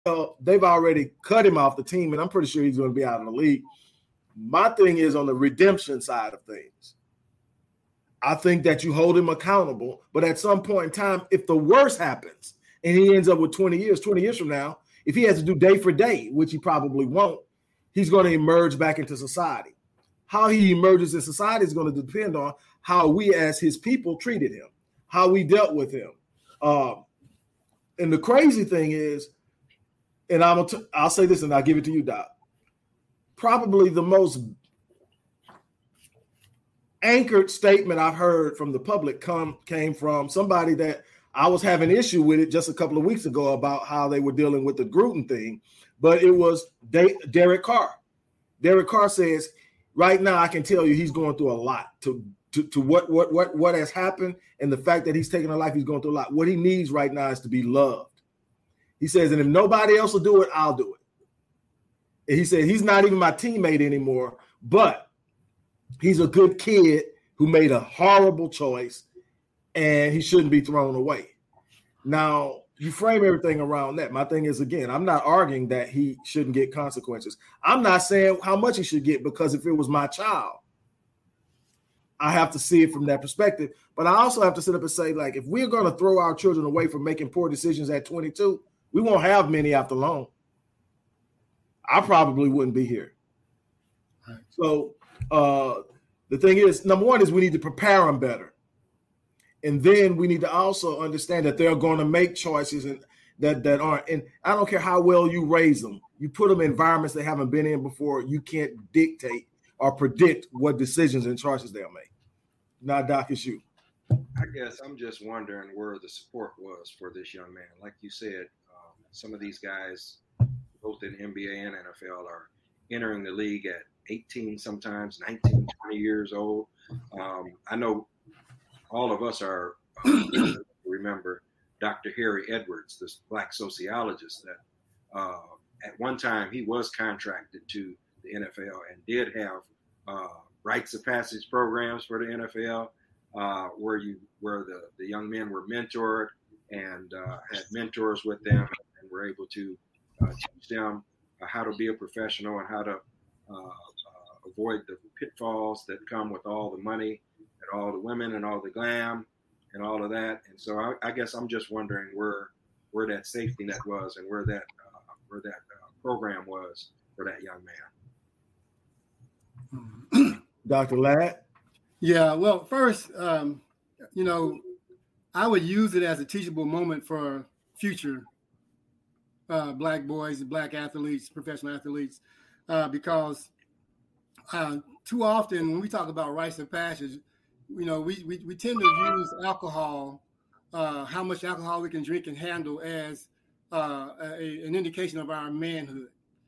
they've already cut him off the team, and I'm pretty sure he's going to be out of the league. My thing is on the redemption side of things. I think that you hold him accountable, but at some point in time, if the worst happens and he ends up with 20 years from now, if he has to do day for day, which he probably won't, he's going to emerge back into society. How he emerges in society is going to depend on how we as his people treated him, how we dealt with him. And the crazy thing is, and I'll say this and I'll give it to you, Doc. Probably the most anchored statement I've heard from the public came from somebody that I was having issue with it just a couple of weeks ago about how they were dealing with the Gruden thing, but it was Derek Carr. Derek Carr says, right now I can tell you he's going through a lot to what has happened and the fact that he's taking a life, he's going through a lot. What he needs right now is to be loved. He says, and if nobody else will do it, I'll do it. And he said, he's not even my teammate anymore, but he's a good kid who made a horrible choice and he shouldn't be thrown away. Now, you frame everything around that. My thing is, again, I'm not arguing that he shouldn't get consequences. I'm not saying how much he should get, because if it was my child, I have to see it from that perspective. But I also have to sit up and say, like, if we're going to throw our children away for making poor decisions at 22, we won't have many after long. I probably wouldn't be here. Right. So the thing is, number one is we need to prepare them better. And then we need to also understand that they're going to make choices and that aren't. And I don't care how well you raise them. You put them in environments they haven't been in before, you can't dictate or predict what decisions and choices they'll make. Now, Doc, it's you. I guess I'm just wondering where the support was for this young man. Like you said, some of these guys, both in NBA and NFL, are entering the league at 18, sometimes 19, 20 years old. I know all of us are remember Dr. Harry Edwards, this black sociologist that at one time he was contracted to the NFL and did have rites of passage programs for the NFL where the young men were mentored and had mentors with them and were able to teach them how to be a professional and how to avoid the pitfalls that come with all the money and all the women and all the glam and all of that. And so I guess I'm just wondering where that safety net was and where that program was for that young man. Dr. Ladd? Yeah, well, first, I would use it as a teachable moment for future black boys and black athletes, professional athletes, because too often when we talk about rites of passage, we tend to use alcohol, how much alcohol we can drink and handle as an indication of our manhood,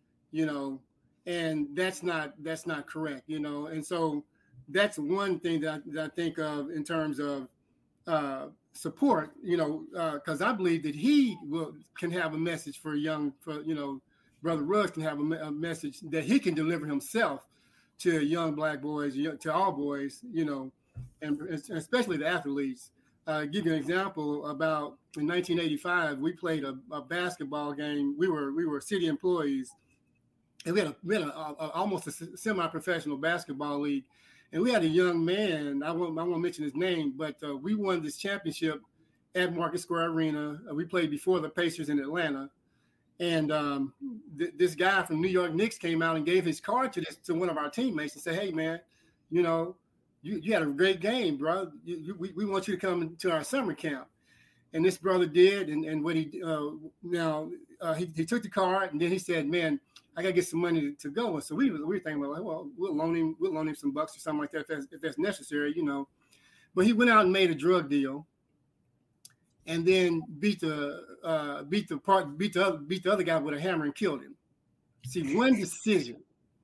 and that's not correct, and so that's one thing that I think of in terms of support, because I believe that he can have a message for Brother Ruggs can have a message that he can deliver himself to young black boys, to all boys, and especially the athletes. Give you an example. About in 1985, we played a basketball game. We were city employees, and we had almost a semi-professional basketball league. And we had a young man. I won't mention his name, but we won this championship at Market Square Arena. We played before the Pacers in Atlanta, and this guy from New York Knicks came out and gave his card to one of our teammates and said, "Hey, man, you had a great game, bro. We want you to come to our summer camp." And this brother did, and what he took the card, and then he said, "Man, I gotta get some money to go." And so we were thinking, well, we'll loan him some bucks or something like that if that's necessary, But he went out and made a drug deal, and then beat the other guy with a hammer and killed him. See, one decision,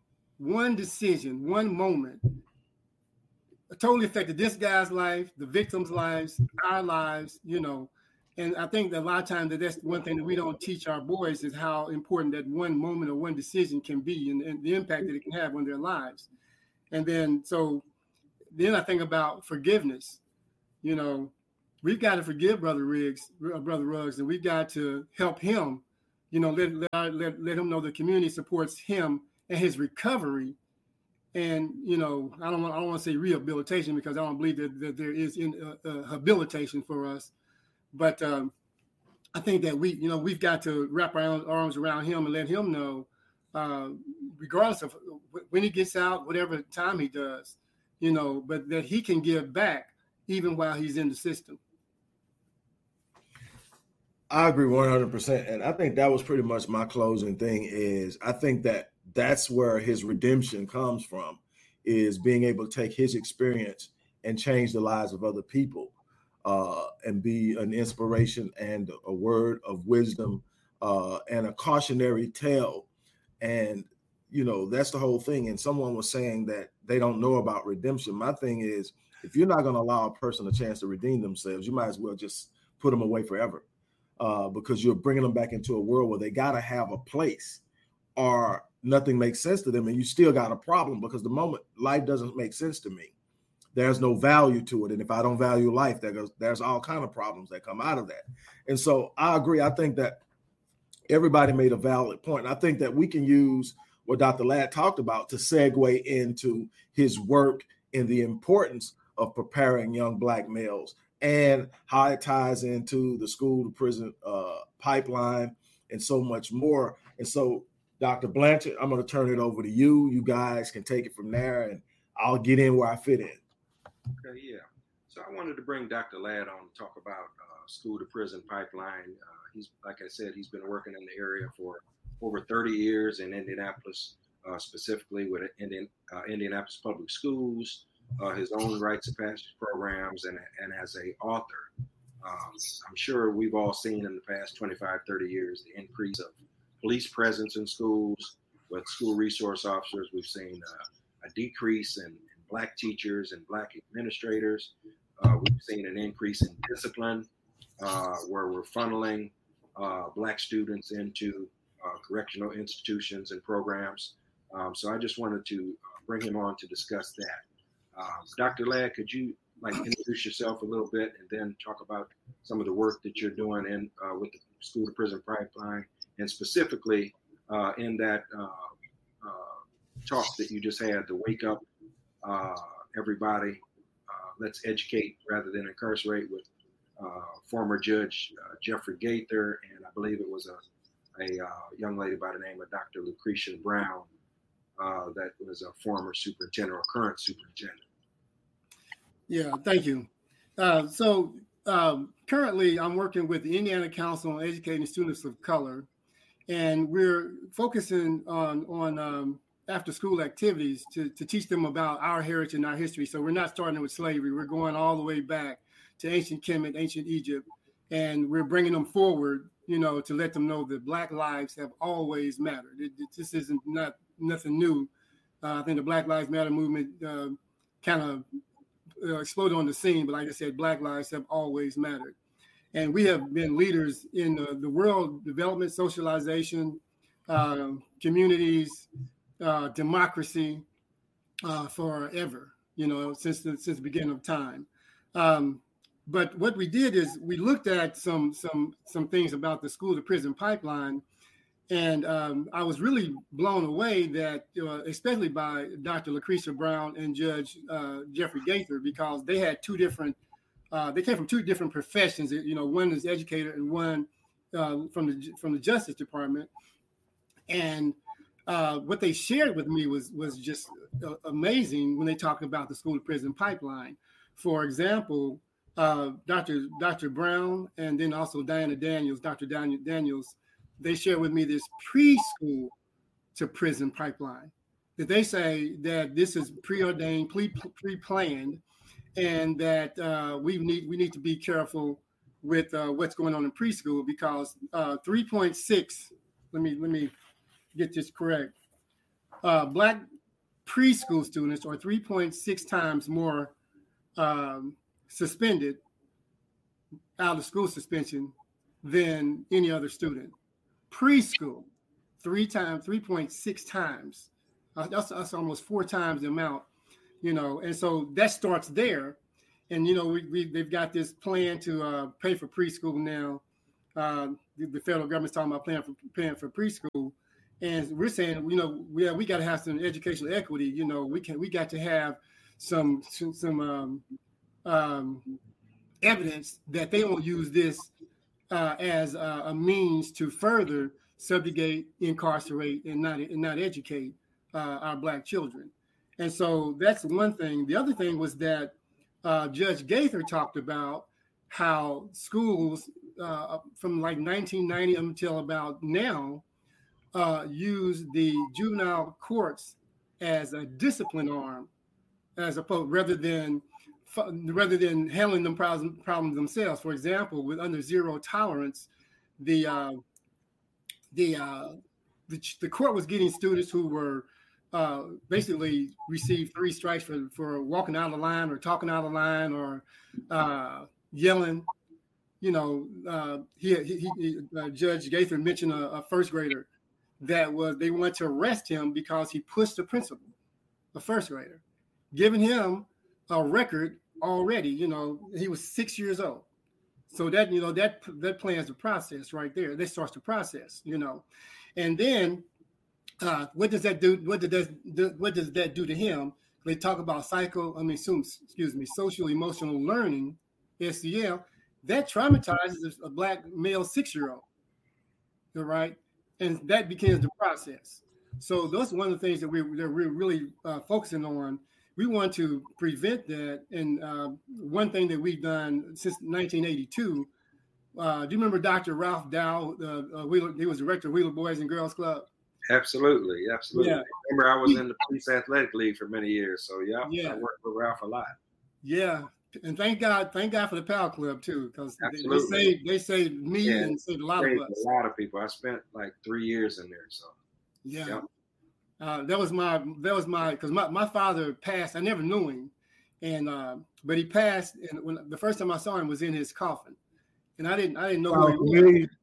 one moment totally affected this guy's life, the victims' lives, our lives, And I think that a lot of times that's one thing that we don't teach our boys is how important that one moment or one decision can be and the impact that it can have on their lives. And then I think about forgiveness. We've got to forgive Brother Ruggs, and we've got to help him let him know the community supports him and his recovery. And I don't want to say rehabilitation, because I don't believe that there is habilitation for us. But I think that we've got to wrap our arms around him and let him know, regardless of when he gets out, whatever time he does, but that he can give back even while he's in the system. I agree 100%. And I think that was pretty much my closing thing. Is I think that's where his redemption comes from, is being able to take his experience and change the lives of other people, and be an inspiration and a word of wisdom, and a cautionary tale. And, that's the whole thing. And someone was saying that they don't know about redemption. My thing is, if you're not going to allow a person a chance to redeem themselves, you might as well just put them away forever, because you're bringing them back into a world where they got to have a place, or nothing makes sense to them, and you still got a problem, because the moment life doesn't make sense to me, there's no value to it. And if I don't value life, there's all kind of problems that come out of that. And so I agree. I think that everybody made a valid point. And I think that we can use what Dr. Ladd talked about to segue into his work in the importance of preparing young Black males, and how it ties into the school to prison pipeline and so much more. And so, Dr. Blanchard, I'm going to turn it over to you. You guys can take it from there, and I'll get in where I fit in. Okay, yeah. So I wanted to bring Dr. Ladd on to talk about school to prison pipeline. He's, like I said, he's been working in the area for over 30 years in Indianapolis, specifically with Indianapolis Public Schools, his own rites of passage programs, and as an author. I'm sure we've all seen in the past 25, 30 years the increase of police presence in schools with school resource officers. We've seen a decrease in Black teachers and Black administrators. We've seen an increase in discipline, where we're funneling Black students into correctional institutions and programs. So I just wanted to bring him on to discuss that. Dr. Ladd, could you introduce yourself a little bit, and then talk about some of the work that you're doing with the school to prison pipeline, and specifically in that talk that you just had, the wake up everybody, let's educate rather than incarcerate, with former Judge Jeffrey Gaither, and I believe it was a young lady by the name of Dr. Lucretia Brown, that was a former superintendent or current superintendent. Yeah, thank you. So currently I'm working with the Indiana Council on Educating Students of Color, and we're focusing on after school activities to teach them about our heritage and our history. So we're not starting with slavery. We're going all the way back to ancient Kemet, ancient Egypt, and we're bringing them forward, to let them know that Black lives have always mattered. This isn't nothing new. I think the Black Lives Matter movement kind of exploded on the scene, but like I said, Black lives have always mattered. And we have been leaders in the world development, socialization, communities, democracy forever, since the beginning of time. But what we did is we looked at some things about the school to prison pipeline, and I was really blown away that, especially by Dr. Lucretia Brown and Judge Jeffrey Gaither, because they had they came from two different professions. One is educator and one from the Justice Department. And what they shared with me was just amazing when they talk about the school to prison pipeline. For example, Dr. Brown and then also Diana Daniels, Dr. Daniels, they shared with me this preschool to prison pipeline, that they say that this is preordained, pre-planned, and that we need to be careful with what's going on in preschool, because 3.6, let me get this correct. Black preschool students are 3.6 times more suspended, out of school suspension, than any other student. Preschool, 3.6 times. That's almost 4 times the amount, and so that starts there. And, they've got this plan to pay for preschool now, the federal government's talking about paying for preschool, and we're saying, we got to have some educational equity. We got to have some evidence that they won't use this as a means to further subjugate, incarcerate, and not educate our Black children. And so that's one thing. The other thing was that Judge Gaither talked about how schools from like 1990 until about now use the juvenile courts as a discipline arm, as opposed rather than handling them problems themselves. For example, with under zero tolerance, the court was getting students who were basically received 3 strikes for walking out of the line or talking out of the line or yelling. Judge Gaither mentioned a first grader that they wanted to arrest him because he pushed the principal, a first grader, giving him a record already. He was 6 years old. So that that plans the process right there. That starts the process. And then what does that do? What does that do to him? They talk about social emotional learning, SEL. That traumatizes a Black male 6-year-old. Right, and that begins the process. So that's one of the things that we're really focusing on. We want to prevent that. And one thing that we've done since 1982, do you remember Dr. Ralph Dow? He was director of Wheeler Boys and Girls Club. Absolutely. Yeah. Remember, I was in the Police Athletic League for many years. So I worked with Ralph a lot. Yeah. And thank God for the PAL Club too, because they saved me and saved a lot of us. A lot of people. I spent like 3 years in there. So that was my because my father passed. I never knew him, and but he passed. And when the first time I saw him was in his coffin, and I didn't know who he was.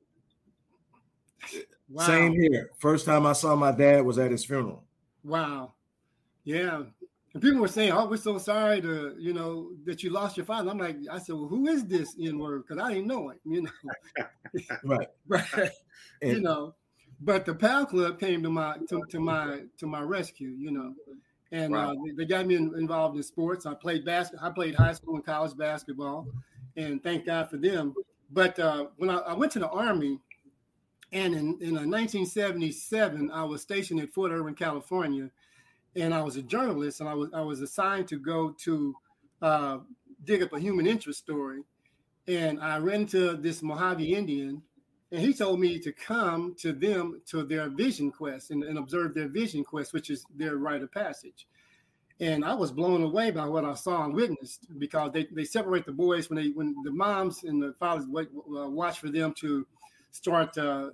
Wow. Same here. First time I saw my dad was at his funeral. Wow. Yeah. And people were saying, "Oh, we're so sorry that you lost your father." I'm like, I said, "Well, who is this N-word?" Because I didn't know him, Right. And, but the PAL Club came to my rescue, and wow. They got me involved in sports. I played basketball. I played high school and college basketball, and thank God for them. But when I went to the Army, and in 1977, I was stationed at Fort Irwin, California. And I was a journalist, and I was assigned to go to dig up a human interest story. And I ran into this Mojave Indian, and he told me to come to them to their vision quest and observe their vision quest, which is their rite of passage. And I was blown away by what I saw and witnessed, because they separate the boys when the moms and the fathers watch for them to start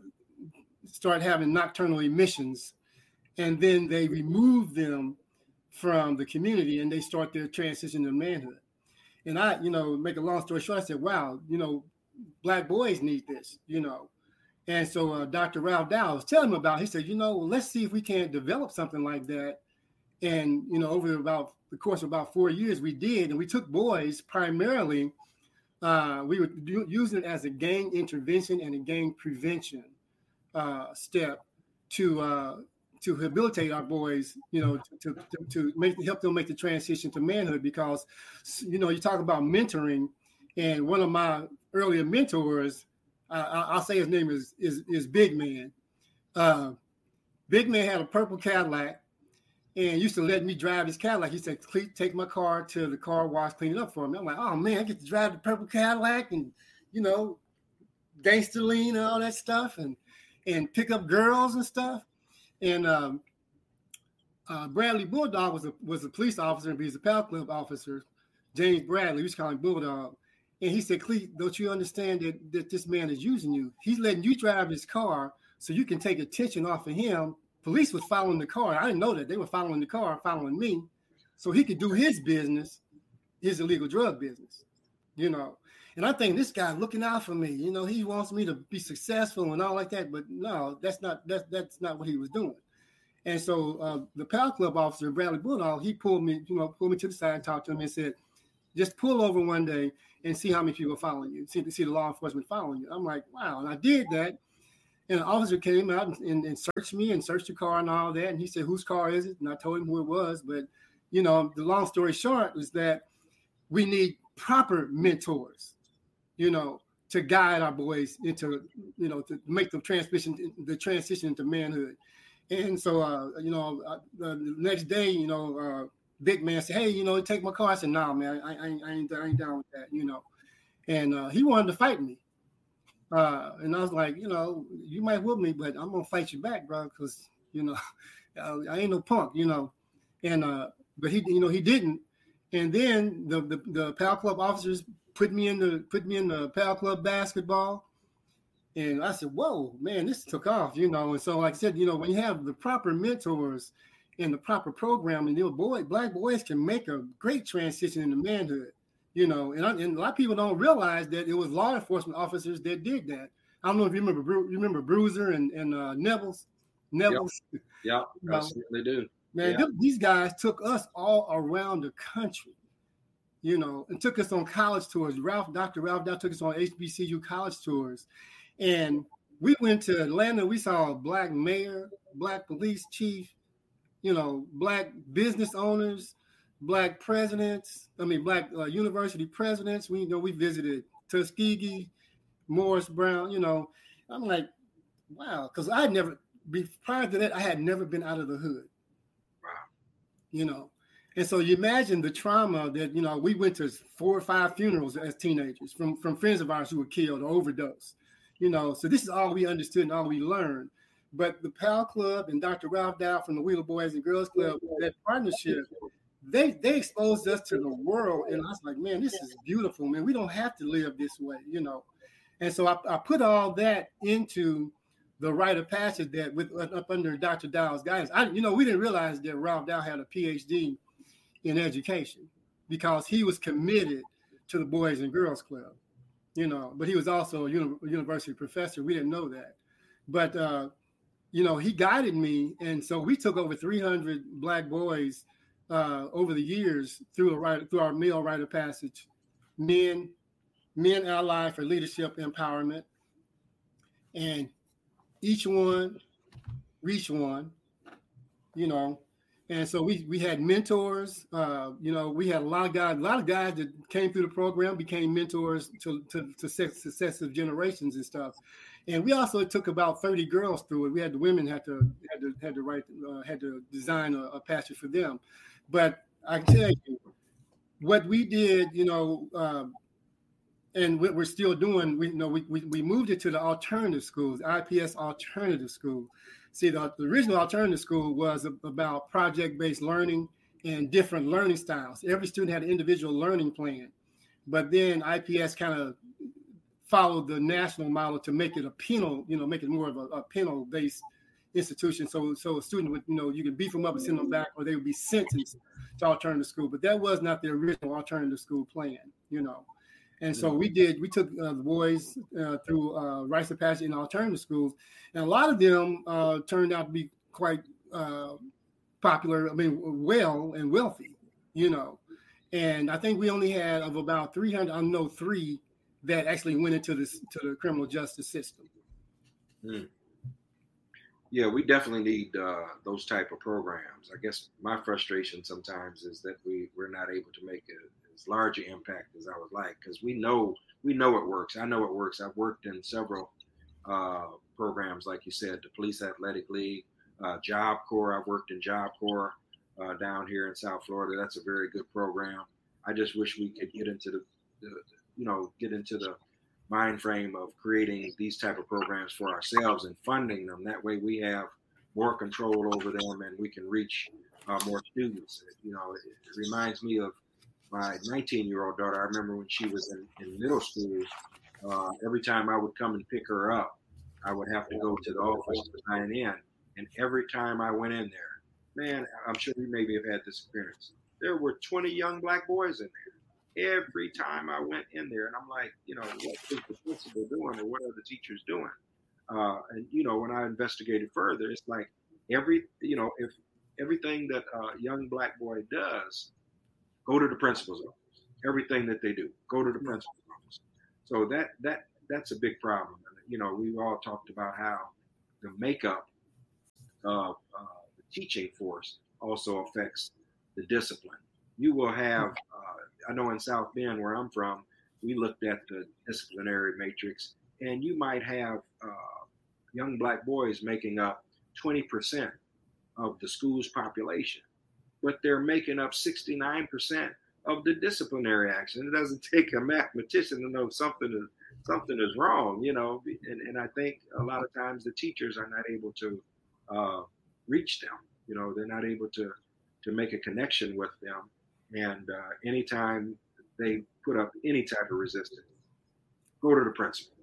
having nocturnal emissions. And then they remove them from the community and they start their transition to manhood. And I, make a long story short, I said, wow, Black boys need this, And so Dr. Ralph Dow was telling him about, he said, let's see if we can't develop something like that. And, over about the course of about 4 years, we did. And we took boys primarily, we were using it as a gang intervention and a gang prevention step to rehabilitate our boys, to help them make the transition to manhood. Because, you talk about mentoring, and one of my earlier mentors, I'll say his name is Big Man. Big Man had a purple Cadillac and used to let me drive his Cadillac. He said, take my car to the car wash, clean it up for me. I'm like, oh man, I get to drive the purple Cadillac and, gangster lean and all that stuff and pick up girls and stuff. And Bradley Bulldog was a police officer, and he's a PAL Club officer. James Bradley, we used to call him Bulldog. And he said, Cleet, don't you understand that this man is using you? He's letting you drive his car so you can take attention off of him. Police was following the car. I didn't know that. They were following the car, following me, so he could do his business, his illegal drug business, And I think this guy looking out for me, he wants me to be successful and all like that. But no, that's not what he was doing. And so the PAL Club officer, Bradley Bulldog, he pulled me to the side and talked to him and said, just pull over one day and see how many people are following you, see the law enforcement following you. I'm like, wow. And I did that. And an officer came out and searched me and searched the car and all that. And he said, whose car is it? And I told him who it was. But, you know, the long story short is that we need proper mentors, you know, to guide our boys into, you know, to make the transition into manhood. And so, you know, the next day, you know, big man said, hey, you know, take my car. I said, no, man, I ain't down with that, you know. And he wanted to fight me. And I was like, you know, you might whoop me, but I'm going to fight you back, bro, because, you know, I ain't no punk, you know. And but he, you know, he didn't. And then the Pal Club officers put me in the Pal Club basketball. And I said, whoa, man, this took off, you know. And so, like I said, you know, when you have the proper mentors and the proper programming, you know, black boys can make a great transition into manhood, you know. And a lot of people don't realize that it was law enforcement officers that did that. I don't know if you remember Bruiser and Nevels. Yeah, I certainly do. Man, these guys took us all around the country, you know, and took us on college tours. Dr. Ralph Dow took us on HBCU college tours. And we went to Atlanta. We saw a black mayor, black police chief, you know, black business owners, black presidents. Black university presidents. We visited Tuskegee, Morris Brown. You know, I'm like, wow, because prior to that, I had never been out of the hood. Wow. You know, and so you imagine the trauma that, you know, we went to 4 or 5 funerals as teenagers from friends of ours who were killed or overdosed. You know, so this is all we understood and all we learned. But the Pal Club and Dr. Ralph Dow from the Wheeler Boys and Girls Club, that partnership, they exposed us to the world. And I was like, man, this is beautiful, man. We don't have to live this way, you know. And so I put all that into the rite of passage that up under Dr. Dow's guidance. We didn't realize that Ralph Dow had a PhD in education because he was committed to the Boys and Girls Club. You know, but he was also a university professor. We didn't know that. But, you know, he guided me. And so we took over 300 black boys over the years through our male rite of passage, men allied for leadership empowerment. And each one reached one, you know. And so we had mentors, you know, we had a lot of guys that came through the program, became mentors to successive generations and stuff. And we also took about 30 girls through it. We had the women had to design a passage for them. But I can tell you what we did, you know, and what we're still doing, we moved it to the alternative schools, IPS alternative school. See, the original alternative school was about project-based learning and different learning styles. Every student had an individual learning plan. But then IPS kind of followed the national model to make it make it more of a penal-based institution. So a student would, you know, you could beef them up and send them back, or they would be sentenced to alternative school. But that was not the original alternative school plan, you know. And so we took the boys through rites of passage in alternative schools. And a lot of them turned out to be quite popular, well and wealthy, you know. And I think we only had of about 300, 3 that actually went into the criminal justice system. Mm. Yeah, we definitely need those type of programs. I guess my frustration sometimes is that we're not able to make as large an impact as I would like, because we know it works. I know it works. I've worked in several programs, like you said, the Police Athletic League, Job Corps. I've worked in Job Corps down here in South Florida. That's a very good program. I just wish we could get into the mind frame of creating these type of programs for ourselves and funding them. That way we have more control over them and we can reach more students. You know, it reminds me of my 19-year-old daughter. I remember when she was in middle school, every time I would come and pick her up, I would have to go to the office to sign in. And every time I went in there, man, I'm sure you maybe have had this experience. There were 20 young black boys in there. Every time I went in there, and I'm like, you know, what is the principal doing, or what are the teachers doing? And you know, when I investigated further, it's like if everything that a young black boy does, go to the principal's office. everything that they do. Go to the principal's office. So that's a big problem. You know, we've all talked about how the makeup of the teaching force also affects the discipline. You will have, I know in South Bend, where I'm from, we looked at the disciplinary matrix, and you might have young black boys making up 20% of the school's population, but they're making up 69% of the disciplinary action. It doesn't take a mathematician to know something is wrong, you know, and I think a lot of times the teachers are not able to reach them. You know, they're not able to make a connection with them. And anytime they put up any type of resistance, go to the principal.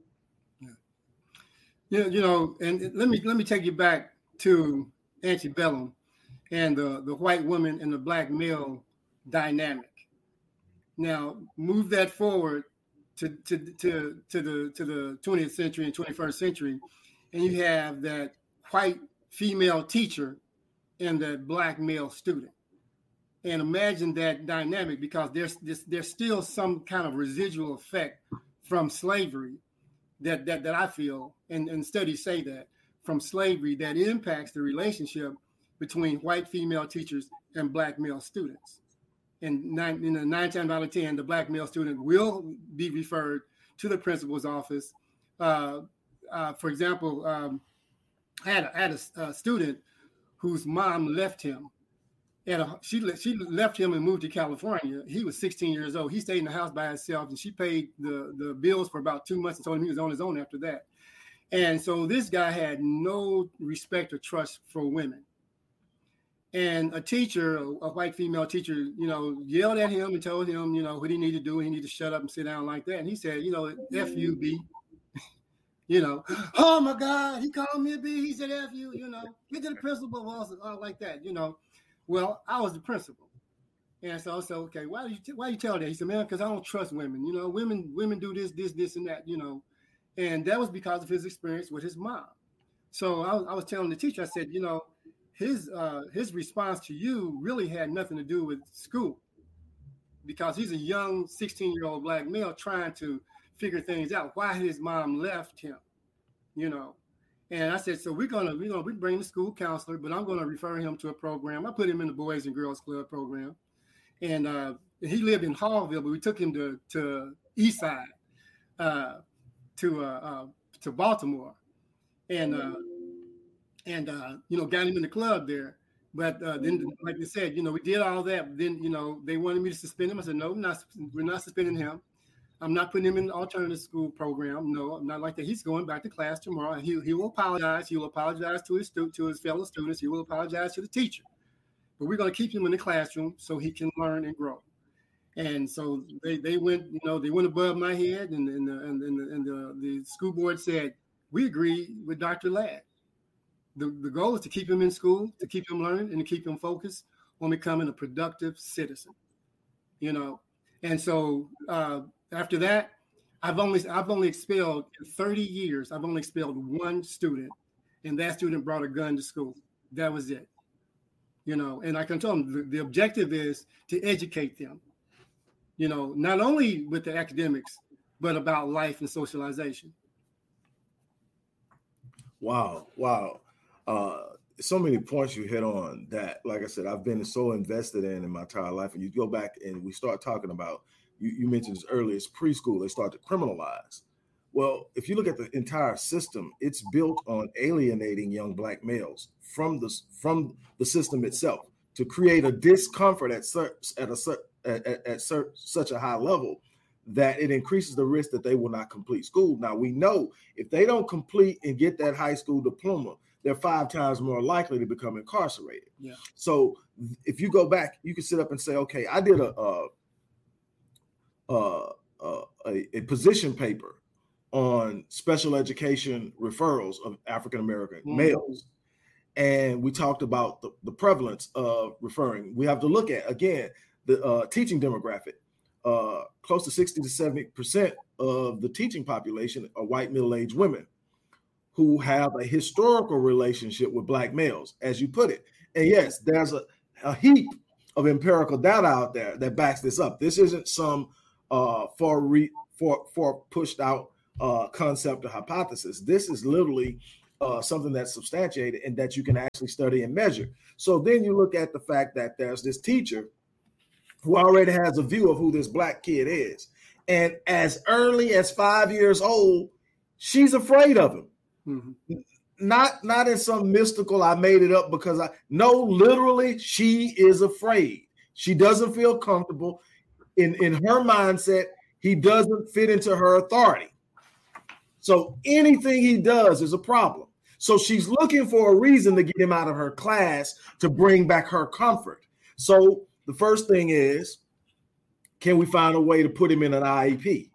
Yeah, you know, and let me take you back to antebellum and the white woman and the black male dynamic. Now, move that forward to the 20th century and 21st century, and you have that white female teacher and that black male student. And imagine that dynamic, because there's still some kind of residual effect from slavery that I feel, and studies say that, from slavery that impacts the relationship between white female teachers and black male students. And 9 times out of 10, the black male student will be referred to the principal's office. For example, I had a student whose mom left him. She left him and moved to California. He was 16 years old. He stayed in the house by himself, and she paid the bills for about 2 months and told him he was on his own after that. And so this guy had no respect or trust for women. And a teacher, a white female teacher, you know, yelled at him and told him, you know, what he needed to do. He needed to shut up and sit down like that. And he said, you know, F you, B. You know, oh my God, he called me a B. He said F you, you know, get to the principal, like that, you know. Well, I was the principal. And so I said, okay, why you tell that? He said, man, because I don't trust women. You know, women do this, and that, you know. And that was because of his experience with his mom. So I was telling the teacher, I said, you know, his response to you really had nothing to do with school, because he's a young 16-year-old black male trying to figure things out, why his mom left him, you know. And I said, so we're bring the school counselor, but I'm going to refer him to a program. I put him in the Boys and Girls Club program. And he lived in Hallville, but we took him to East Side, to Baltimore. And you know, got him in the club there. But then, like I said, you know, we did all that. Then, you know, they wanted me to suspend him. I said, no, we're not suspending him. I'm not putting him in an alternative school program. No, I'm not like that. He's going back to class tomorrow. And he will apologize. He will apologize to his fellow students. He will apologize to the teacher. But we're going to keep him in the classroom so he can learn and grow. And so they went, you know, they went above my head, and the school board said, we agree with Dr. Ladd. The goal is to keep him in school, to keep him learning, and to keep him focused on becoming a productive citizen. You know, and so after that, I've only expelled in 30 years. I've only expelled one student, and that student brought a gun to school. That was it. You know, and I can tell them the objective is to educate them. You know, not only with the academics, but about life and socialization. Wow. So many points you hit on that, like I said, I've been so invested in my entire life. And you go back and we start talking about, you mentioned this earlier, it's preschool, they start to criminalize. Well, if you look at the entire system, it's built on alienating young black males from the system itself to create a discomfort at such a high level that it increases the risk that they will not complete school. Now, we know if they don't complete and get that high school diploma, they're 5 times more likely to become incarcerated. Yeah. So if you go back, you can sit up and say, okay, I did a position paper on special education referrals of African-American males. And we talked about the prevalence of referring. We have to look at, again, the teaching demographic. Close to 60 to 70% of the teaching population are white middle-aged women who have a historical relationship with black males, as you put it. And yes, there's a heap of empirical data out there that backs this up. This isn't some for pushed out concept or hypothesis. This is literally something that's substantiated and that you can actually study and measure. So then you look at the fact that there's this teacher who already has a view of who this black kid is. And as early as 5 years old, she's afraid of him. Mm-hmm. Not in some mystical, I made it up because literally she is afraid. She doesn't feel comfortable. In her mindset, he doesn't fit into her authority. So anything he does is a problem. So she's looking for a reason to get him out of her class to bring back her comfort. So the first thing is, can we find a way to put him in an IEP?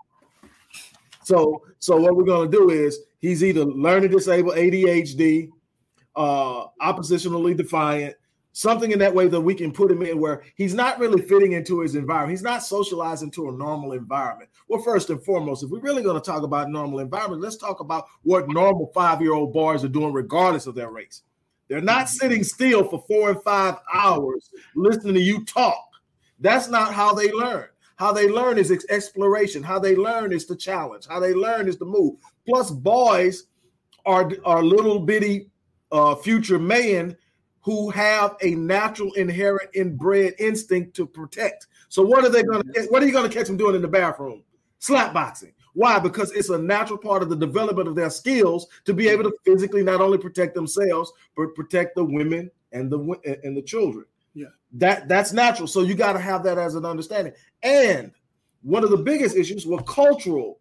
So what we're going to do is he's either learning disabled, ADHD, oppositionally defiant, something in that way that we can put him in where he's not really fitting into his environment. He's not socializing to a normal environment. Well, first and foremost, if we're really going to talk about normal environment, let's talk about what normal 5-year-old boys are doing regardless of their race. They're not sitting still for 4 and 5 hours listening to you talk. That's not how they learn. How they learn is exploration. How they learn is the challenge. How they learn is the move. Plus, boys are little bitty future men who have a natural, inherent, inbred instinct to protect. So what are you going to catch them doing in the bathroom? Slap boxing. Why? Because it's a natural part of the development of their skills to be able to physically not only protect themselves, but protect the women and the children. Yeah, that's natural. So you got to have that as an understanding. And one of the biggest issues were cultural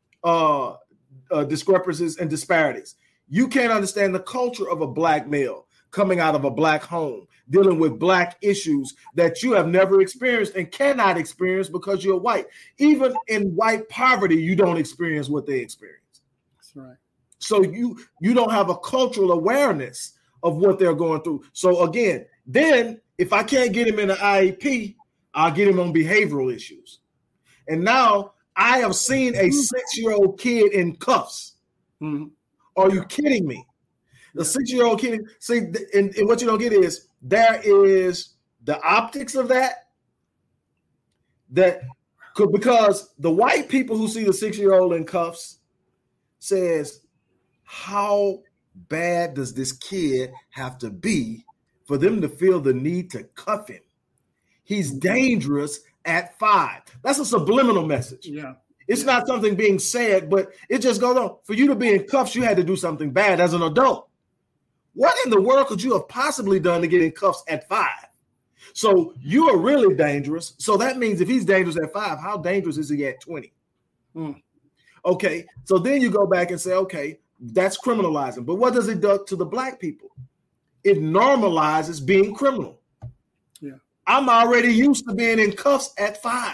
discrepancies and disparities. You can't understand the culture of a black male coming out of a black home, dealing with black issues that you have never experienced and cannot experience because you're white. Even in white poverty, you don't experience what they experience. That's right. So you don't have a cultural awareness of what they're going through. So again, then if I can't get him in an IEP, I'll get him on behavioral issues. And now I have seen a 6-year-old kid in cuffs. Mm-hmm. Are you kidding me? The 6-year-old kid, see, and what you don't get is there is the optics of that because the white people who see the 6-year-old in cuffs says, how bad does this kid have to be for them to feel the need to cuff him? He's dangerous at 5. That's a subliminal message. Yeah. It's not something being said, but it just goes on. For you to be in cuffs, you had to do something bad as an adult. What in the world could you have possibly done to get in cuffs at 5? So you are really dangerous. So that means if he's dangerous at 5, how dangerous is he at 20? Okay, so then you go back and say, okay, that's criminalizing. But what does it do to the black people? It normalizes being criminal. Yeah, I'm already used to being in cuffs at 5.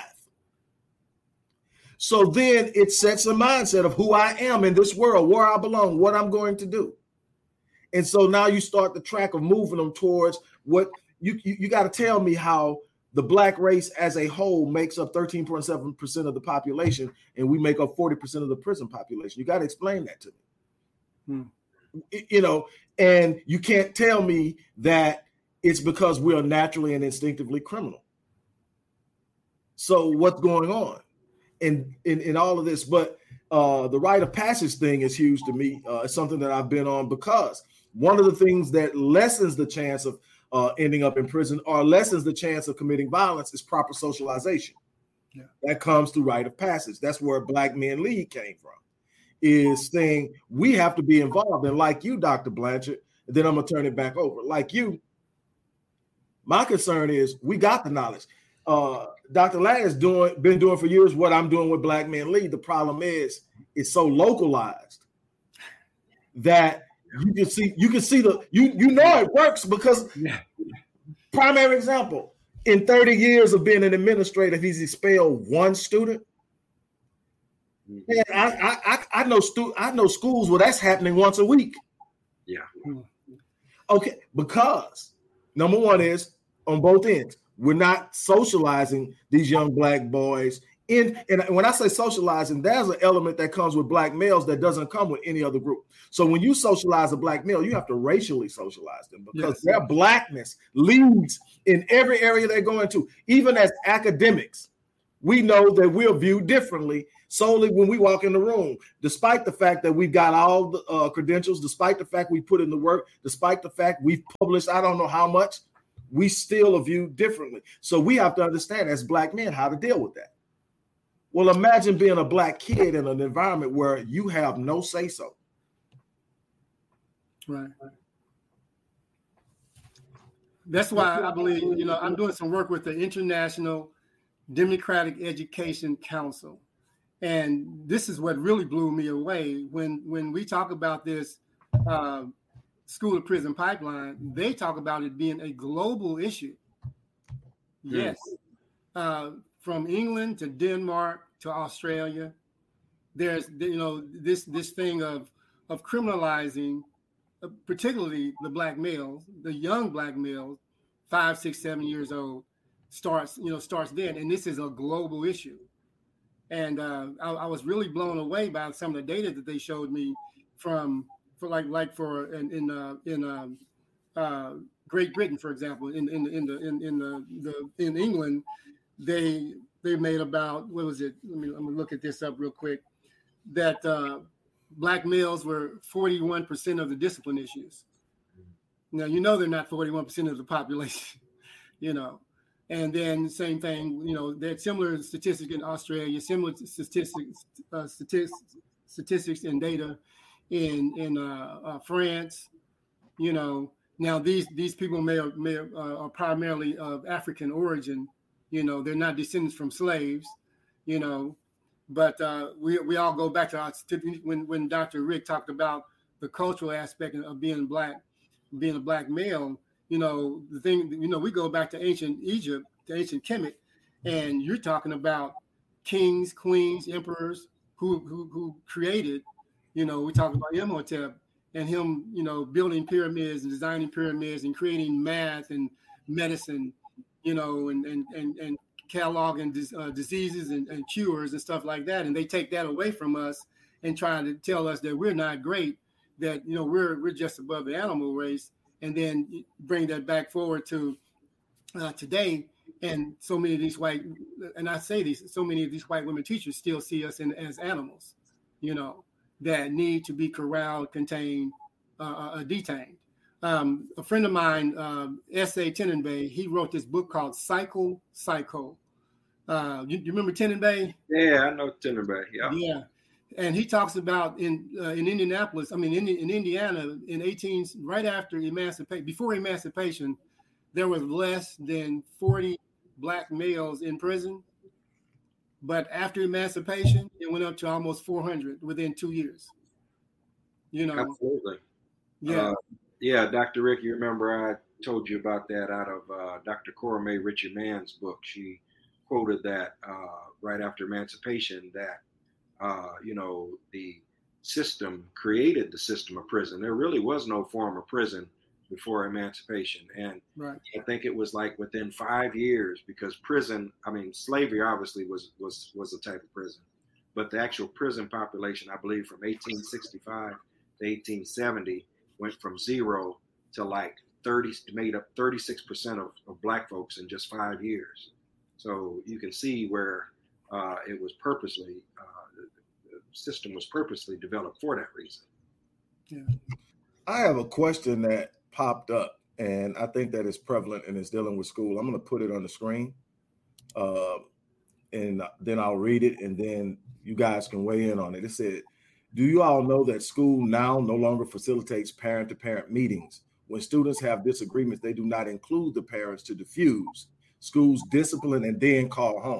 So then it sets a mindset of who I am in this world, where I belong, what I'm going to do. And so now you start the track of moving them towards what you got to tell me how the black race as a whole makes up 13.7% of the population, and we make up 40% of the prison population. You got to explain that to me. And you can't tell me that it's because we are naturally and instinctively criminal. So what's going on in all of this? But the rite of passage thing is huge to me. It's something that I've been on because one of the things that lessens the chance of ending up in prison or lessens the chance of committing violence is proper socialization. Yeah. That comes through rite of passage. That's where Black Men Lead came from, is saying we have to be involved. And like you, Dr. Blanchard, and then I'm going to turn it back over. Like you, my concern is we got the knowledge. Dr. Ladd has been doing for years what I'm doing with Black Men Lead. The problem is it's so localized that you can see you know it works because primary example, in 30 years of being an administrator, he's expelled one student. And I know schools where that's happening once a week. Yeah. Okay, because number one is on both ends, we're not socializing these young black boys And when I say socializing, there's an element that comes with black males that doesn't come with any other group. So when you socialize a black male, you have to racially socialize them because their blackness leads in every area they're going to. Even as academics, we know that we're viewed differently solely when we walk in the room, despite the fact that we've got all the credentials, despite the fact we put in the work, despite the fact we've published I don't know how much, we still are viewed differently. So we have to understand as black men how to deal with that. Well, imagine being a black kid in an environment where you have no say-so. Right. That's why I believe, I'm doing some work with the International Democratic Education Council. And this is what really blew me away. When we talk about this school to prison pipeline, they talk about it being a global issue. Yes. From England to Denmark to Australia, there's this thing of criminalizing, particularly the black males, the young black males, 5, 6, 7 years old, starts then, and this is a global issue. And I was really blown away by some of the data that they showed me in Great Britain, for example, in England, they made about, what was it? I'm gonna look at this up real quick. That black males were 41% of the discipline issues. Now they're not 41% of the population, And then same thing, there's similar statistics in Australia, similar statistics and data in France. Now these people may are primarily of African origin. They're not descendants from slaves. But we all go back to when Dr. Rick talked about the cultural aspect of being a black male. The thing, we go back to ancient Egypt, to ancient Kemet, and you're talking about kings, queens, emperors who created, we talk about Imhotep and him, building pyramids and designing pyramids and creating math and medicine, and cataloging diseases and cures and stuff like that. And they take that away from us and trying to tell us that we're not great, that, we're just above the animal race. And then bring that back forward to today, and so many of these white women teachers still see us as animals, that need to be corralled, contained, detained. A friend of mine, S.A. Tenenbaum, he wrote this book called Psycho. You remember Tenenbaum? Yeah, I know Tenenbaum. Yeah. And he talks about in Indianapolis, in Indiana, right after emancipation, before emancipation, there was less than 40 black males in prison. But after emancipation, it went up to almost 400 within 2 years. Absolutely. Yeah. Dr. Rick, you remember I told you about that out of Dr. Cora Mae Richard Mann's book. She quoted that right after emancipation that the system created the system of prison. There really was no form of prison before emancipation. And right. I think it was like within 5 years, because slavery obviously was a type of prison, but the actual prison population, I believe from 1865 to 1870 went from 0 to like 30, made up 36% of black folks in just 5 years. So you can see where it was purposely, the system was purposely developed for that reason. Yeah. I have a question that popped up, and I think that is prevalent and is dealing with school. I'm going to put it on the screen, and then I'll read it, and then you guys can weigh in on it. It said, do you all know that school now no longer facilitates parent-to-parent meetings? When students have disagreements, they do not include the parents to diffuse. Schools discipline and then call home.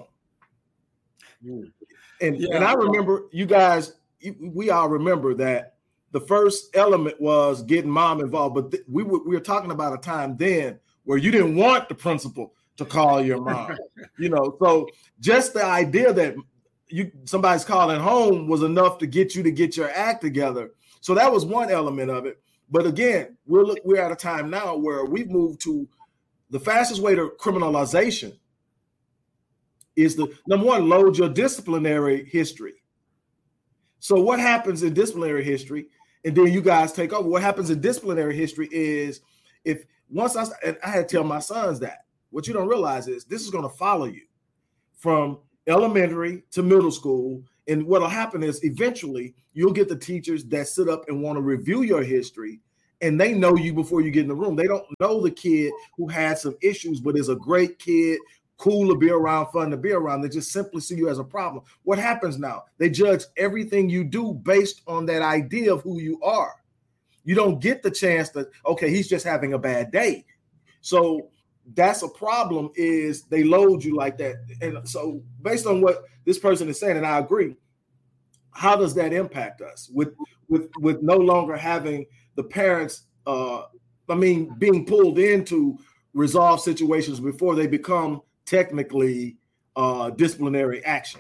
And I remember you guys, we all remember that the first element was getting mom involved, but we were talking about a time then where you didn't want the principal to call your mom, so just the idea that somebody's calling home was enough to get your act together. So that was one element of it. But again, we're at a time now where we've moved to the fastest way to criminalization is the number one, load your disciplinary history. So what happens in disciplinary history, and then you guys take over. What happens in disciplinary history is if once I had to tell my sons that what you don't realize is this is going to follow you from elementary to middle school. And what'll happen is eventually you'll get the teachers that sit up and want to review your history, and they know you before you get in the room. They don't know the kid who had some issues, but is a great kid, cool to be around, fun to be around. They just simply see you as a problem. What happens now? They judge everything you do based on that idea of who you are. You don't get the chance that, okay, he's just having a bad day. So that's a problem, is they load you like that. And so based on what this person is saying, and I agree, how does that impact us with no longer having the parents, being pulled into resolve situations before they become technically disciplinary action?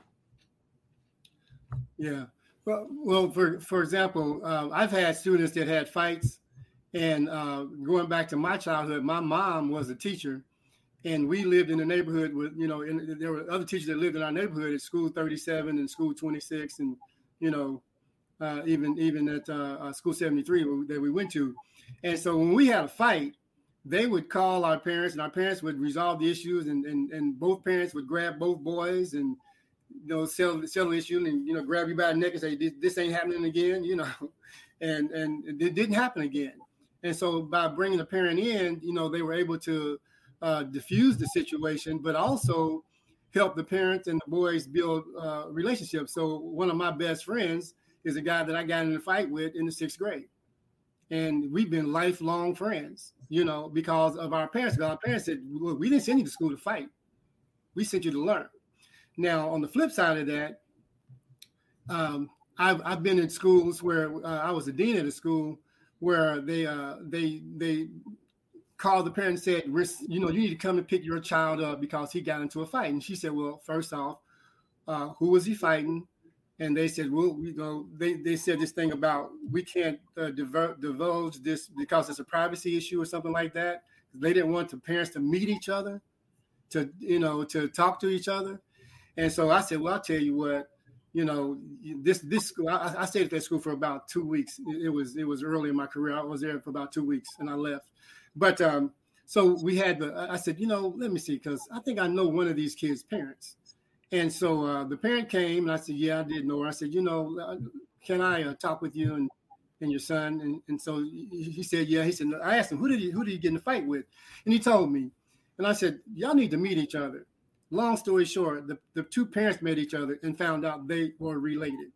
Yeah. Well, for example, I've had students that had fights, and going back to my childhood, my mom was a teacher, and we lived in a neighborhood with, and there were other teachers that lived in our neighborhood at School 37 and School 26, and even at School 73 that we went to. And so when we had a fight, they would call our parents, and our parents would resolve the issues, and both parents would grab both boys and settle the issue, and grab you by the neck and say, this ain't happening again, and it didn't happen again. And so by bringing the parent in, they were able to diffuse the situation, but also help the parents and the boys build relationships. So one of my best friends is a guy that I got in a fight with in the 6th grade. And we've been lifelong friends, because of our parents. Because our parents said, look, we didn't send you to school to fight. We sent you to learn. Now, on the flip side of that, I've been in schools where I was the dean of the school, where they called the parent and said, you need to come and pick your child up because he got into a fight. And she said, well, first off, who was he fighting? And they said, well, they said this thing about we can't divulge this because it's a privacy issue or something like that. They didn't want the parents to meet each other, to talk to each other. And so I said, well, I'll tell you what, this school, I stayed at that school for about 2 weeks. It was early in my career. I was there for about 2 weeks and I left. But so we had I said, let me see, because I think I know one of these kids' parents. And so the parent came and I said, yeah, I did know her. I said, can I talk with you and your son? And so he said, yeah. He said, I asked him, who did he get in a fight with? And he told me. And I said, y'all need to meet each other. Long story short, the two parents met each other and found out they were related,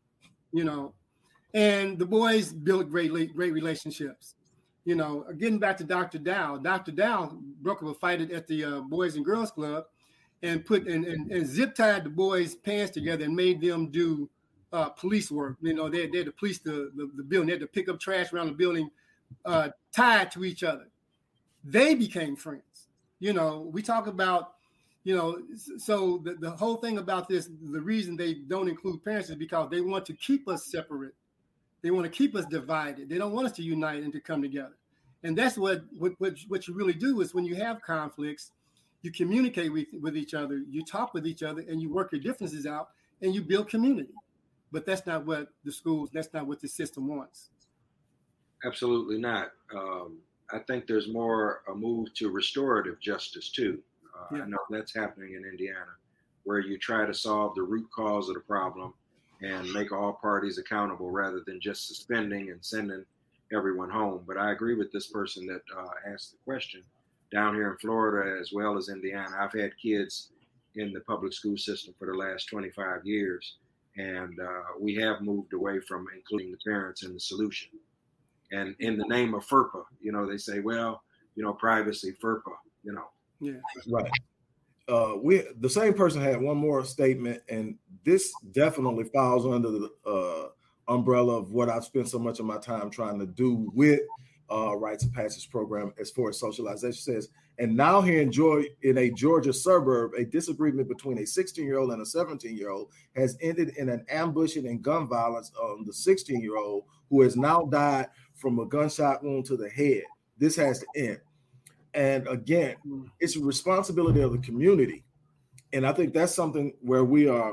and the boys built great relationships. Getting back to Dr. Dow broke up a fight at the Boys and Girls Club and and zip tied the boys' pants together and made them do police work. They had to police the building. They had to pick up trash around the building, tied to each other. They became friends. We talk about, so the whole thing about this, the reason they don't include parents is because they want to keep us separate. They want to keep us divided. They don't want us to unite and to come together. And that's what you really do is when you have conflicts, you communicate with each other, you talk with each other, and you work your differences out, and you build community. But that's not what that's not what the system wants. Absolutely not. I think there's more a move to restorative justice too. I know that's happening in Indiana, where you try to solve the root cause of the problem and make all parties accountable rather than just suspending and sending everyone home. But I agree with this person that asked the question. Down here in Florida, as well as Indiana, I've had kids in the public school system for the last 25 years, and we have moved away from including the parents in the solution. And in the name of FERPA, they say, well, privacy, FERPA, Yeah. Right. The same person had one more statement, and this definitely falls under the umbrella of what I've spent so much of my time trying to do with Rites of Passage program as far as socialization. Says, and now here in a Georgia suburb, a disagreement between a 16-year-old and a 17-year-old has ended in an ambushing and gun violence on the 16-year-old, who has now died from a gunshot wound to the head. This has to end. And again, it's a responsibility of the community And I think that's something where we are.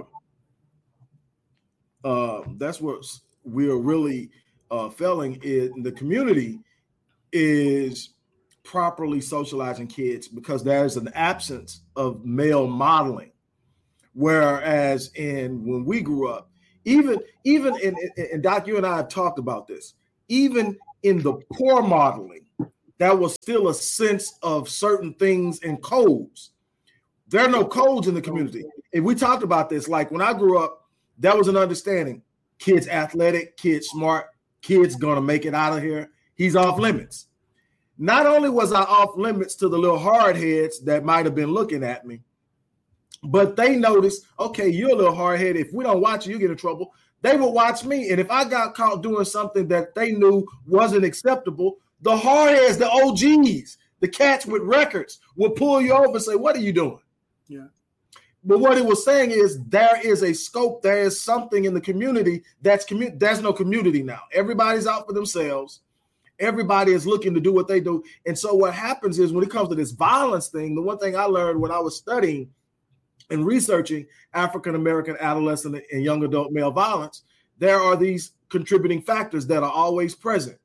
That's what we are really failing in the community is properly socializing kids, because there's an absence of male modeling. Whereas when we grew up, even in Doc, you and I have talked about this, even in the poor modeling, there was still a sense of certain things and codes. There are no codes in the community. And we talked about this, like when I grew up, there was an understanding. Kid's athletic, kid's smart, kid's gonna make it out of here. He's off limits. Not only was I off limits to the little hard heads that might have been looking at me, but they noticed, okay, you're a little hard head. If we don't watch you, you get in trouble. They would watch me. And if I got caught doing something that they knew wasn't acceptable, the hard heads, the OGs, the cats with records would pull you over and say, what are you doing? Yeah. But what it was saying is there is a scope. There is something in the community there's no community now. Everybody's out for themselves. Everybody is looking to do what they do. And so what happens is when it comes to this violence thing, the one thing I learned when I was studying and researching African-American adolescent and young adult male violence, there are these contributing factors that are always present.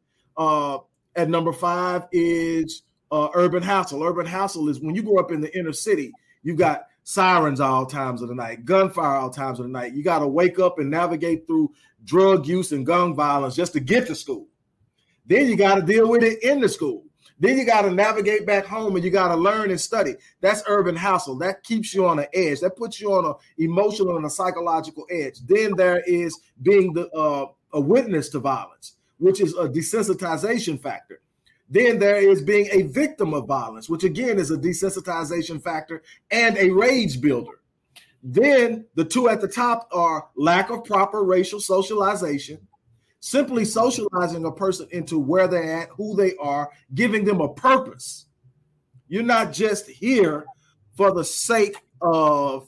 At number 5 is urban hassle. Urban hassle is when you grow up in the inner city, you got sirens all times of the night, gunfire all times of the night. You got to wake up and navigate through drug use and gun violence just to get to school. Then you got to deal with it in the school. Then you got to navigate back home and you got to learn and study. That's urban hassle. That keeps you on an edge. That puts you on an emotional and a psychological edge. Then there is being a witness to violence, which is a desensitization factor. Then there is being a victim of violence, which again is a desensitization factor and a rage builder. Then the two at the top are lack of proper racial socialization, simply socializing a person into where they're at, who they are, giving them a purpose. You're not just here for the sake of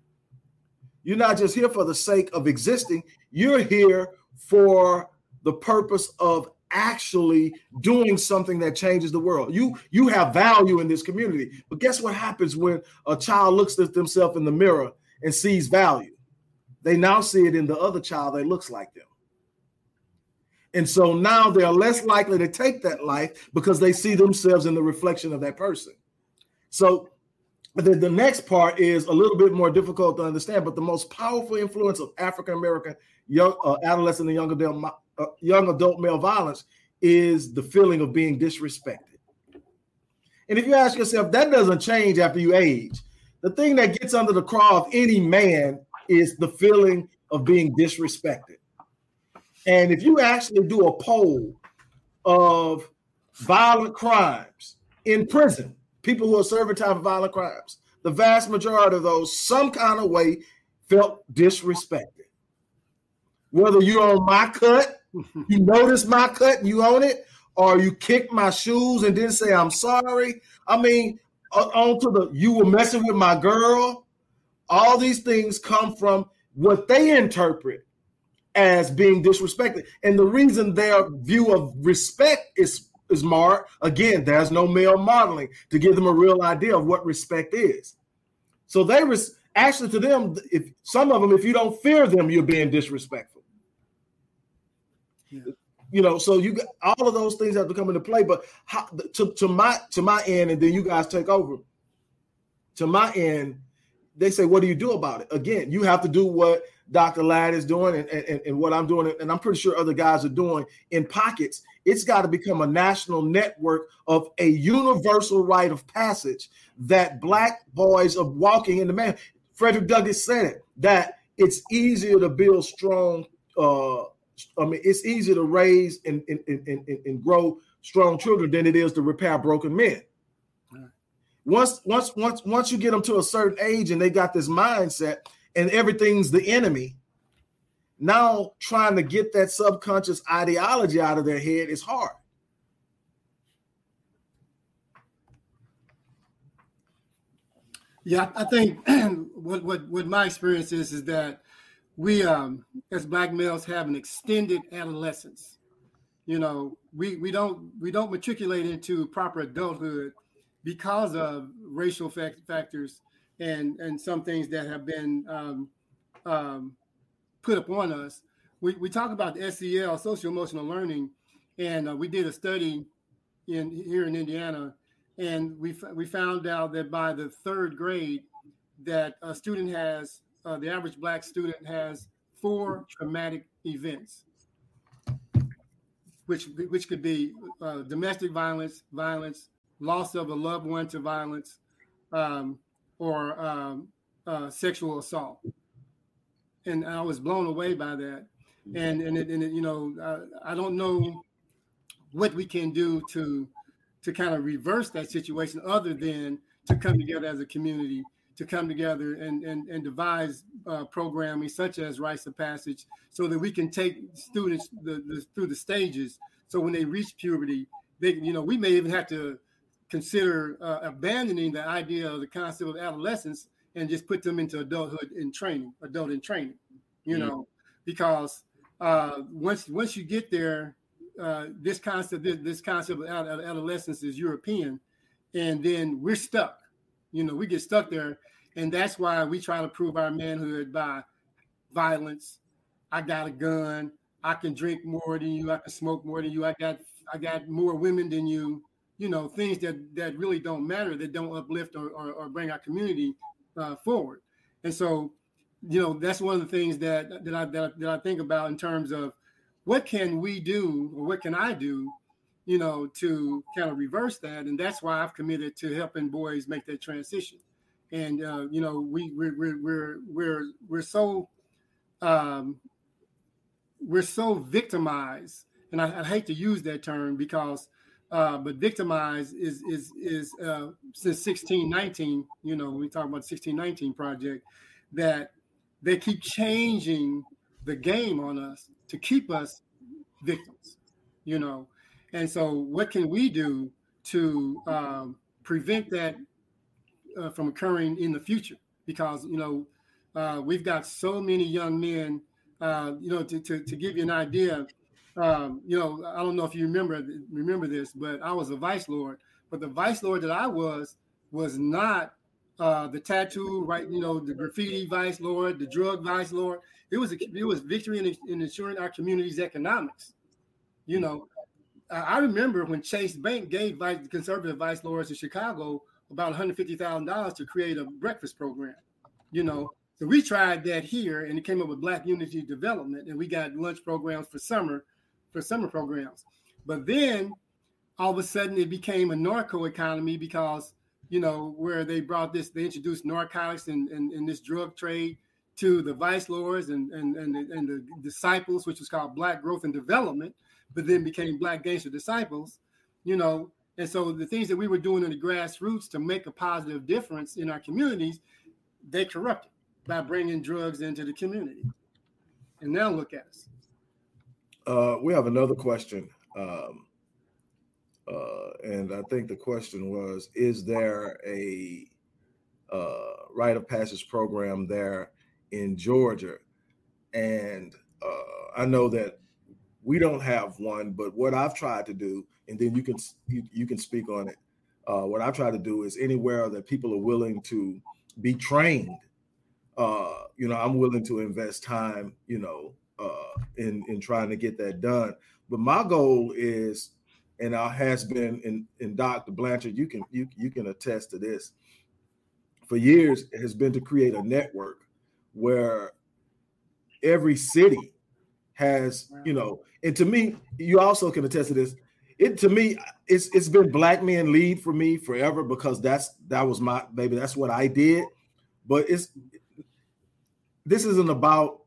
existing. You're here for the purpose of actually doing something that changes the world. You have value in this community. But guess what happens when a child looks at themselves in the mirror and sees value? They now see it in the other child that looks like them. And so now they're less likely to take that life because they see themselves in the reflection of that person. So the next part is a little bit more difficult to understand, but the most powerful influence of African-American young adolescent and young adult male violence is the feeling of being disrespected. And if you ask yourself, that doesn't change after you age. The thing that gets under the craw of any man is the feeling of being disrespected. And if you actually do a poll of violent crimes in prison, people who are serving time for violent crimes, the vast majority of those, some kind of way, felt disrespected. Whether you're on my cut, you notice my cut, you own it, or you kicked my shoes and didn't say I'm sorry. I mean, you were messing with my girl. All these things come from what they interpret as being disrespected. And the reason their view of respect is marred, again, there's no male modeling to give them a real idea of what respect is. So actually to them, if some of them, if you don't fear them, you're being disrespectful. Yeah. So you got all of those things have to come into play. But to my end, and then you guys take over. To my end, they say, what do you do about it? Again, you have to do what Dr. Ladd is doing and what I'm doing, and I'm pretty sure other guys are doing in pockets. It's got to become a national network of a universal rite of passage that Black boys are walking in the man. Frederick Douglass said it, that it's easier to build strong. It's easier to raise and grow strong children than it is to repair broken men. Once you get them to a certain age and they got this mindset and everything's the enemy, now trying to get that subconscious ideology out of their head is hard. Yeah, I think what my experience is that we as Black males have an extended adolescence. We don't matriculate into proper adulthood because of racial factors and some things that have been put upon us. We talk about the SEL, social emotional learning, and we did a study here in Indiana, and we found out that by the third grade, that a student has the average Black student has 4 traumatic events, which could be domestic violence, loss of a loved one to violence, or sexual assault. And I was blown away by that. And I don't know what we can do to kind of reverse that situation, other than to come together as a community, to come together and devise programming such as rites of passage, so that we can take students through the stages. So when they reach puberty, we may even have to consider abandoning the idea of the concept of adolescence and just put them into adult in training, because once you get there, this concept of adolescence is European, and then we're stuck. We get stuck there, and that's why we try to prove our manhood by violence. I got a gun. I can drink more than you. I can smoke more than you. I got more women than you. Things that really don't matter, that don't uplift or bring our community forward. And so, that's one of the things that I think about in terms of what can we do, or what can I do, to kind of reverse that. And that's why I've committed to helping boys make that transition. And we're so victimized, and I hate to use that term because, but victimized is since 1619. When we talk about the 1619 project, that they keep changing the game on us to keep us victims. And so what can we do to prevent that from occurring in the future? Because, we've got so many young men, to give you an idea, I don't know if you remember this, but I was a vice lord. But the vice lord that I was not the tattoo, right? The graffiti vice lord, the drug vice lord. It was victory in ensuring our community's economics. I remember when Chase Bank gave conservative vice lords in Chicago about $150,000 to create a breakfast program. So we tried that here, and it came up with Black Unity Development, and we got lunch programs for summer programs. But then all of a sudden it became a narco economy because, where they introduced narcotics and this drug trade to the vice lords and the disciples, which was called Black Growth and Development, but then became Black Gangster Disciples, And so the things that we were doing in the grassroots to make a positive difference in our communities, they corrupted by bringing drugs into the community. And now look at us. We have another question. And I think the question was, is there a rite of passage program there in Georgia? And I know that we don't have one, but what I've tried to do, and then you can speak on it. What I've tried to do is anywhere that people are willing to be trained, I'm willing to invest time, in trying to get that done. But my goal is, and has been, in Dr. Blanchard, you can attest to this, for years, it has been to create a network where every city has, and to me, you also can attest to this. It's been Black Men Lead for me forever, because that was my baby. That's what I did. But this isn't about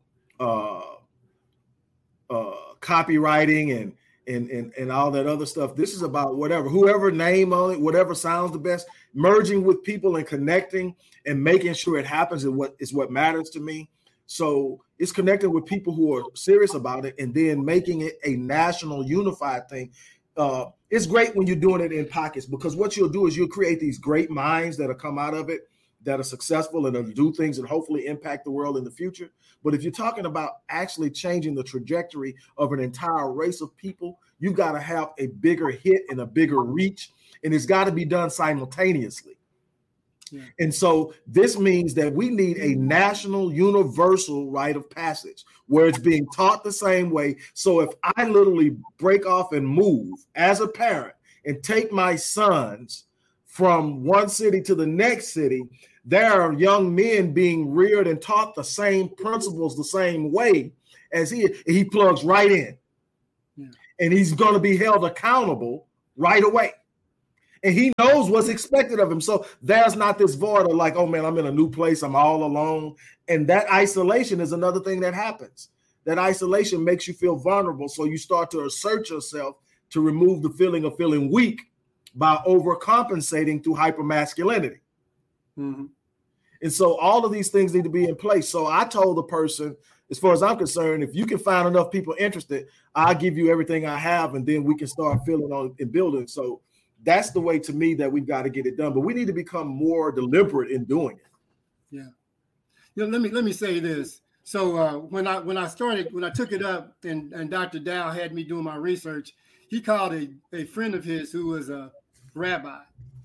copywriting and all that other stuff. This is about whoever name on it, whatever sounds the best, merging with people and connecting and making sure it happens is what matters to me. So it's connecting with people who are serious about it and then making it a national unified thing. It's great when you're doing it in pockets, because what you'll do is you'll create these great minds that'll come out of it, that are successful and that'll do things and hopefully impact the world in the future. But if you're talking about actually changing the trajectory of an entire race of people, you've got to have a bigger hit and a bigger reach, and it's got to be done simultaneously. Yeah. And so this means that we need a national universal rite of passage where it's being taught the same way. So if I literally break off and move as a parent and take my sons from one city to the next city, there are young men being reared and taught the same principles the same way as he plugs right in. Yeah. And he's going to be held accountable right away. And he knows what's expected of him. So there's not this void of like, oh man, I'm in a new place, I'm all alone. And that isolation is another thing that happens. That isolation makes you feel vulnerable. So you start to assert yourself to remove the feeling of feeling weak by overcompensating through hypermasculinity. Mm-hmm. And so all of these things need to be in place. So I told the person, as far as I'm concerned, if you can find enough people interested, I'll give you everything I have, and then we can start filling on and building. So that's the way to me that we've got to get it done. But we need to become more deliberate in doing it. Yeah. You know, let me say this. So when I took it up and Dr. Dow had me doing my research, he called a friend of his who was a rabbi.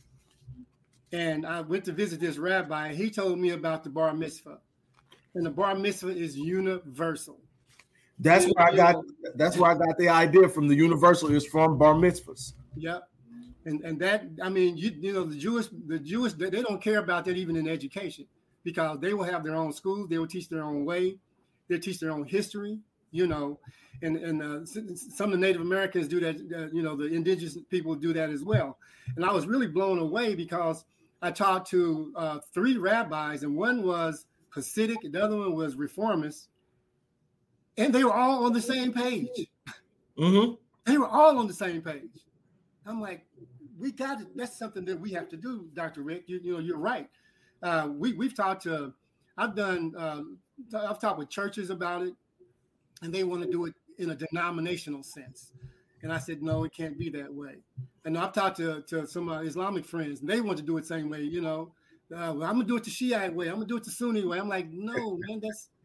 And I went to visit this rabbi, and he told me about the bar mitzvah. And the bar mitzvah is universal. That's where I got the idea from. The universal is from bar mitzvahs. Yep. And that, I mean, you know, the Jewish, they don't care about that even in education, because they will have their own schools. They will teach their own way. They teach their own history, you know, and some of the Native Americans do that. You know, the indigenous people do that as well. And I was really blown away because I talked to 3 rabbis, and one was Hasidic, the other one was reformist, and they were all on the same page. Mm-hmm. They were all on the same page. I'm like, we got it. That's something that we have to do, Dr. Rick. You know, you're right. We've talked to, I've talked with churches about it, and they want to do it in a denominational sense. And I said, no, it can't be that way. And I've talked to some Islamic friends, and they want to do it the same way. You know, well, I'm gonna do it the Shiite way. I'm gonna do it the Sunni way. I'm like, no, man,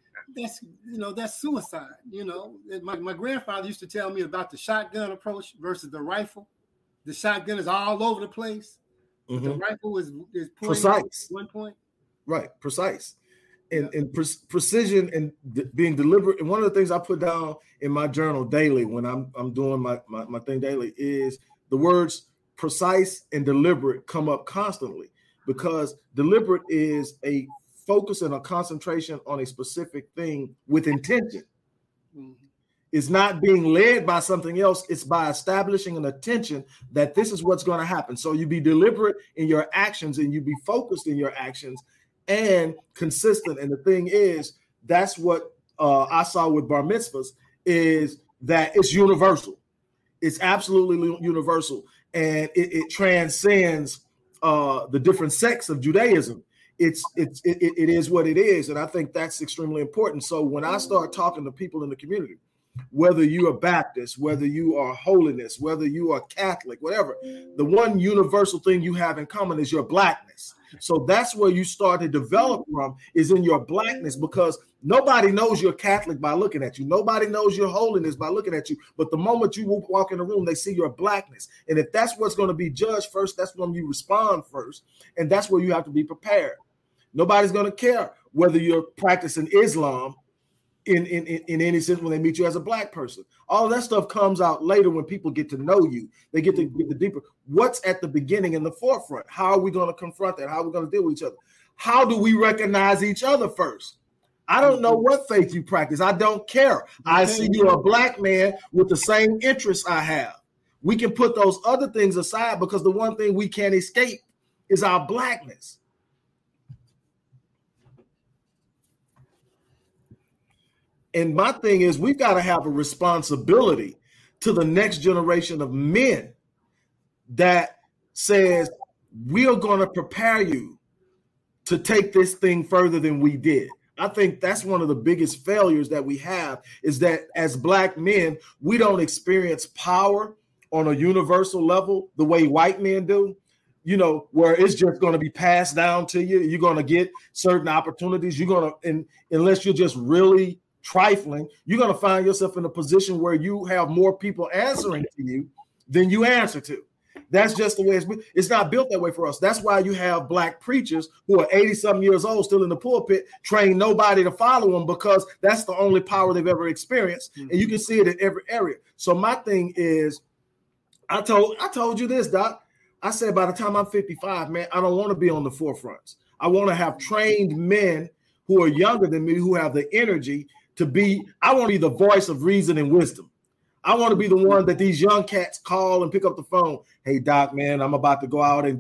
that's suicide. You know, my grandfather used to tell me about the shotgun approach versus the rifle. The shotgun is all over the place. Mm-hmm. The rifle is precise. At one point. Right, precise. And precision and being deliberate. And one of the things I put down in my journal daily when I'm doing my thing daily is the words precise and deliberate come up constantly, because deliberate is a focus and a concentration on a specific thing with intention. Mm-hmm. It's not being led by something else. It's by establishing an attention that this is what's going to happen. So you be deliberate in your actions, and you be focused in your actions and consistent. And the thing is, that's what I saw with bar mitzvahs, is that it's universal. It's absolutely universal. And it transcends the different sects of Judaism. It is what it is. And I think that's extremely important. So when I start talking to people in the community, whether you are Baptist, whether you are holiness, whether you are Catholic, whatever, the one universal thing you have in common is your blackness. So that's where you start to develop from, is in your blackness, because nobody knows you're Catholic by looking at you. Nobody knows your holiness by looking at you. But the moment you walk in the room, they see your blackness. And if that's what's going to be judged first, that's when you respond first. And that's where you have to be prepared. Nobody's going to care whether you're practicing Islam in any sense when they meet you as a black person. All of that stuff comes out later when people get to know you. They get to get the deeper. What's at the beginning in the forefront? How are we going to confront that? How are we going to deal with each other? How do we recognize each other first? I don't know what faith you practice. I don't care. I see you're a black man with the same interests I have. We can put those other things aside, because the one thing we can't escape is our blackness. And my thing is, we've got to have a responsibility to the next generation of men that says, we're going to prepare you to take this thing further than we did. I think that's one of the biggest failures that we have, is that as black men, we don't experience power on a universal level the way white men do, you know, where it's just going to be passed down to you. You're going to get certain opportunities. You're going to, and unless you're just really trifling, you're going to find yourself in a position where you have more people answering to you than you answer to. That's just the way it's not built that way for us. That's why you have black preachers who are 80-something years old, still in the pulpit, train nobody to follow them because that's the only power they've ever experienced. And you can see it in every area. So my thing is, I told you this, Doc. I said by the time I'm 55, man, I don't want to be on the forefronts. I want to have trained men who are younger than me, who have the energy to be. I want to be the voice of reason and wisdom. I want to be the one that these young cats call and pick up the phone. Hey, Doc, man, I'm about to go out and